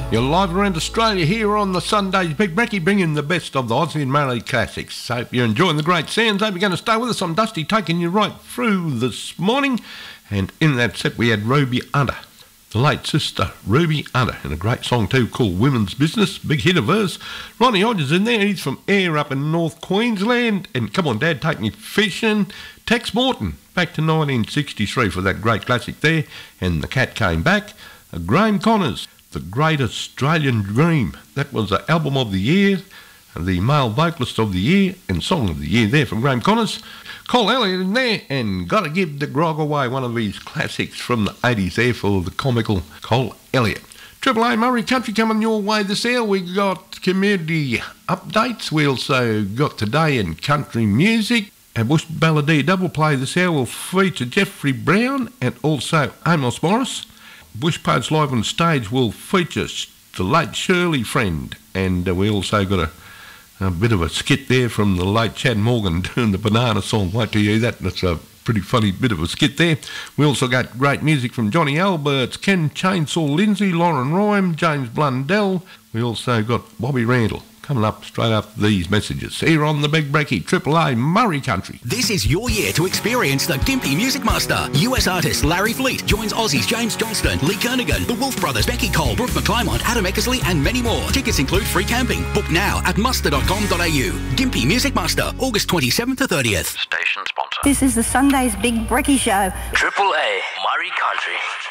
You're live around Australia here on the Sunday's Big Brekkie, bringing the best of the Aussie and Mallee classics. Hope you're enjoying the great sounds. Hope you're going to stay with us. I'm Dusty, taking you right through this morning. And in that set we had Ruby Hunter, the late sister Ruby Hunter, and a great song too called Women's Business, big hit of hers. Ronnie Hodges in there, he's from Ayr up in North Queensland. And Come On Dad, Take Me Fishing. Tex Morton, back to 1963 for that great classic there. And The Cat Came Back. Graham Connors, The Great Australian Dream. That was the album of the year, the male vocalist of the year, and song of the year there from Graham Connors. Cole Elliott in there, and Gotta Give the Grog Away, one of his classics from the 80s there for the comical Cole Elliott. Triple A Murray Country coming your way this hour. We got community updates. We also got Today in Country Music. A Bush Balladeer double play this hour will feature Jeffrey Brown and also Amos Morris. Bush Poets Live on Stage will feature the late Shirley Friend, and we also got a bit of a skit there from the late Chad Morgan doing the Banana Song. Wait till you hear that. That's a pretty funny bit of a skit there. We also got great music from Johnny Alberts, Ken Chainsaw Lindsay, Lauren Rhyme, James Blundell. We also got Bobby Randall coming up straight after these messages here on the Big Brekkie, Triple A Murray Country. This is your year to experience the Gympie Music Master. US artist Larry Fleet joins Aussies James Johnston, Lee Kernaghan, the Wolf Brothers, Becky Cole, Brooke McClymont, Adam Eckersley and many more. Tickets include free camping. Book now at muster.com.au. Gympie Music Master, August 27th to 30th. Station sponsor. This is the Sunday's Big Brekkie Show. Triple A Murray Country.